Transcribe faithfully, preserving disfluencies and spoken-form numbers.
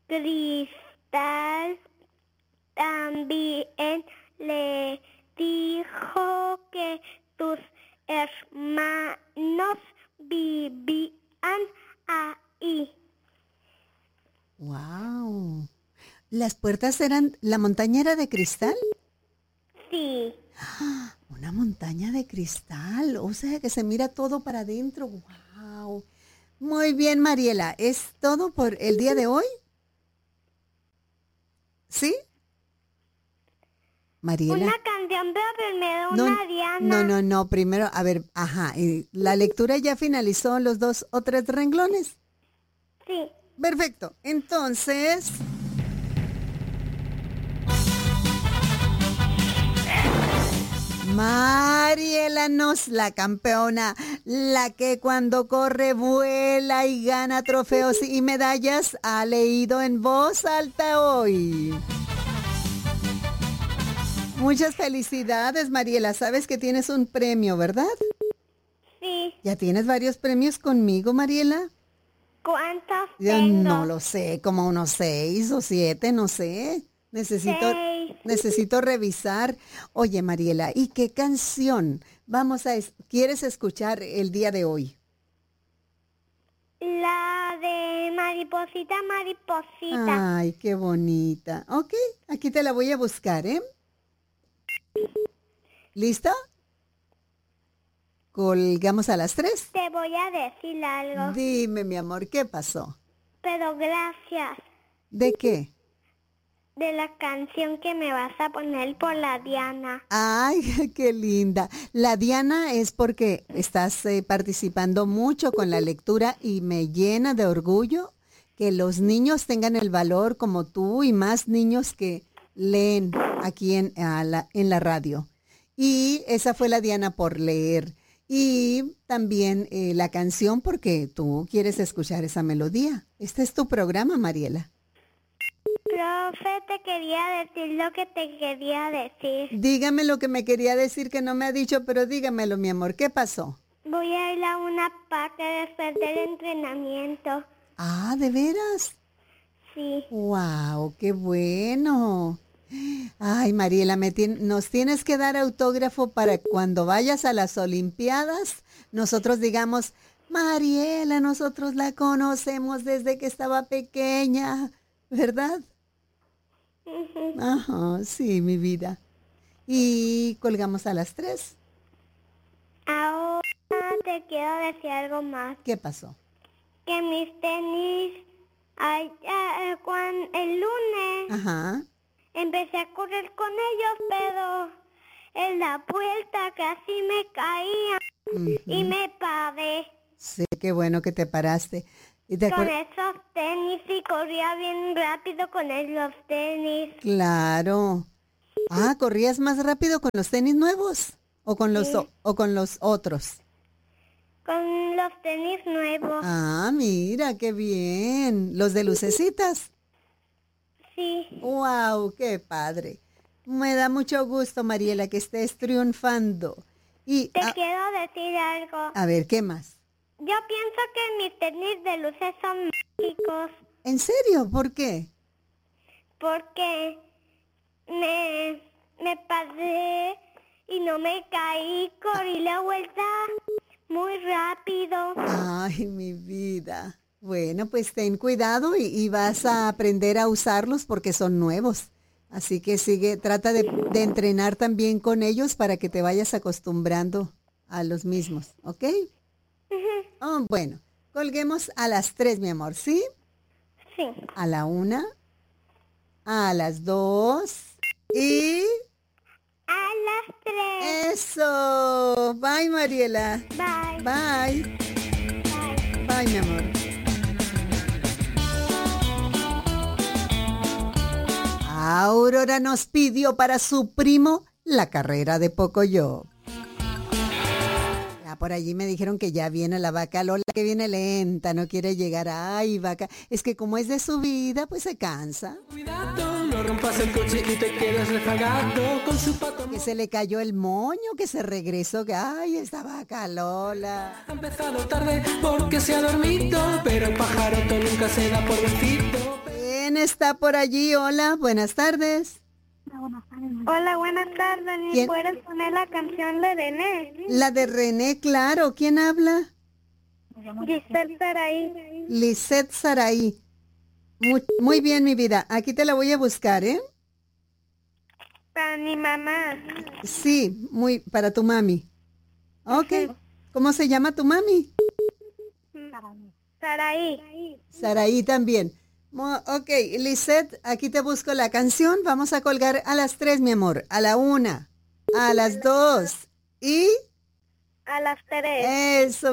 Cristal también le dijo que tus hermanos vivían ahí. Wow. ¿Las puertas eran, la montaña era de cristal? Sí. ¡Ah! Una montaña de cristal, o sea que se mira todo para adentro. Wow. Muy bien, Mariela, ¿es todo por el día de hoy? ¿Sí? Mariela. Una canción, pero primero No, una Diana. no, no, no, primero, a ver, ajá, ¿y la lectura ya finalizó los dos o tres renglones? Sí. Perfecto, entonces... Mariela Nos, la campeona, la que cuando corre vuela y gana trofeos y medallas, ha leído en voz alta hoy. Muchas felicidades, Mariela. Sabes que tienes un premio, ¿verdad? Sí. ¿Ya tienes varios premios conmigo, Mariela? ¿Cuántos Yo tengo? no lo sé, como unos seis o siete, no sé. Necesito, Seis. necesito revisar. Oye, Mariela, ¿y qué canción vamos a es- quieres escuchar el día de hoy? La de mariposita, mariposita. Ay, qué bonita. Ok, aquí te la voy a buscar, ¿eh? ¿Listo? Colgamos a las tres. Te voy a decir algo, Dime, mi amor, ¿qué pasó? pero gracias ¿De qué? de la canción que me vas a poner por la Diana. Ay, qué linda. La Diana es porque estás eh, participando mucho con la lectura y me llena de orgullo que los niños tengan el valor como tú y más niños que leen aquí en, a la, en la radio. Y esa fue la Diana por leer. Y también eh, la canción porque tú quieres escuchar esa melodía. Este es tu programa, Mariela. Profe, te quería decir lo que te quería decir. Dígame lo que me quería decir que no me ha dicho, pero dígamelo, mi amor. ¿Qué pasó? Voy a ir a una parte después del entrenamiento. Ah, ¿de veras? Sí. ¡Wow! ¡Qué bueno! Ay, Mariela, me tien- nos tienes que dar autógrafo para cuando vayas a las Olimpiadas, nosotros digamos, Mariela, nosotros la conocemos desde que estaba pequeña, ¿verdad? Ujú. Ajá, sí, mi vida. Y colgamos a las tres. Ahora te quiero decir algo más. ¿Qué pasó? Que mis tenis, ay, eh, cuan- el lunes Ajá. empecé a correr con ellos, pero en la puerta casi me caía y Ujú. me paré Sí, qué bueno que te paraste. ¿Y te con acuer- esos tenis y corría bien rápido con esos tenis. Claro. Ah, ¿corrías más rápido con los tenis nuevos? ¿O con los, Sí. o, o con los otros? Con los tenis nuevos. Ah, mira, qué bien. Los de lucecitas. Sí. ¡Wow! ¡Qué padre! Me da mucho gusto, Mariela, que estés triunfando. Y, Te a, quiero decir algo. a ver, ¿qué más? Yo pienso que mis tenis de luces son mágicos ¿En serio? ¿Por qué? porque me, me paré y no me caí, corrí la vuelta muy rápido. Ay, mi vida. Bueno, pues ten cuidado y, y vas a aprender a usarlos porque son nuevos. Así que sigue, trata de, de entrenar también con ellos para que te vayas acostumbrando a los mismos, ¿ok? Ujú. Oh, bueno, colguemos a las tres, mi amor, ¿sí? Sí. A la una, a las dos y... A las tres. ¡Eso! Bye, Mariela. Bye. Bye. Bye. Bye, mi amor. Aurora nos pidió para su primo la carrera de Pocoyo. Ya por allí me dijeron que ya viene la vaca Lola, que viene lenta, no quiere llegar. Ay, vaca. Es que como es de su vida, pues se cansa. Cuidado, no rompas el coche y te quedas rezagado con su pato. Que se le cayó el moño, que se regresó, que ay, esta vaca Lola. Ha empezado tarde porque se ha dormido, pero el pajaroto nunca se da por vencido. En está por allí? Hola, buenas tardes. Hola, buenas tardes. ¿Me ¿Quién? puedes poner la canción de René? La de René, claro. ¿Quién habla? Giselle Saraí. Lisette Saraí. Muy, muy bien, mi vida. Aquí te la voy a buscar, ¿eh? Para mi mamá. Sí, muy, para tu mami. Ok. ¿Cómo se llama tu mami? Saraí. Saraí también. Mo- ok, Lisette, aquí te busco la canción. Vamos a colgar a las tres, mi amor. A la una, a las dos y A las tres. eso.